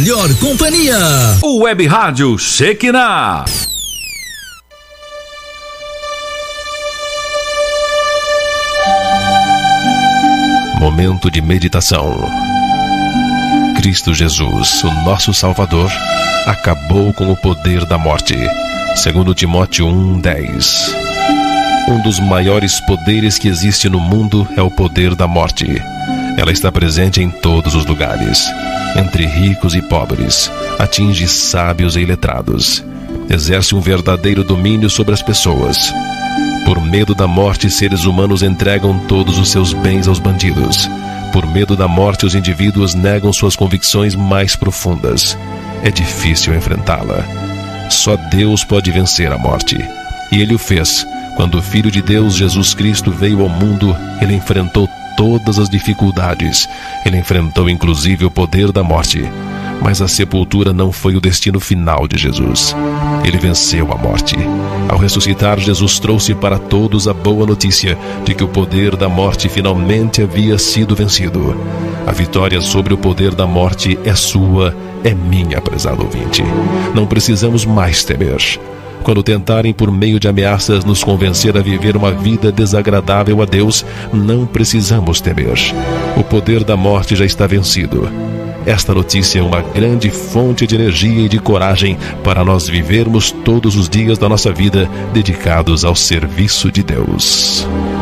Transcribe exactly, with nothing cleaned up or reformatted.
melhor companhia. O Web Rádio Shekinah. Momento de meditação. Cristo Jesus, o nosso Salvador, acabou com o poder da morte. Segundo Timóteo um, dez. Um dos maiores poderes que existe no mundo é o poder da morte. Ela está presente em todos os lugares, entre ricos e pobres, atinge sábios e iletrados, exerce um verdadeiro domínio sobre as pessoas. Por medo da morte, seres humanos entregam todos os seus bens aos bandidos. Por medo da morte, os indivíduos negam suas convicções mais profundas. É difícil enfrentá-la. Só Deus pode vencer a morte. E Ele o fez. Quando o Filho de Deus, Jesus Cristo, veio ao mundo, Ele enfrentou todas as dificuldades. Ele enfrentou inclusive o poder da morte. Mas a sepultura não foi o destino final de Jesus. Ele venceu a morte. Ao ressuscitar, Jesus trouxe para todos a boa notícia de que o poder da morte finalmente havia sido vencido. A vitória sobre o poder da morte é sua, é minha, prezado ouvinte. Não precisamos mais temer. Quando tentarem por meio de ameaças nos convencer a viver uma vida desagradável a Deus, não precisamos temer. O poder da morte já está vencido. Esta notícia é uma grande fonte de energia e de coragem para nós vivermos todos os dias da nossa vida dedicados ao serviço de Deus.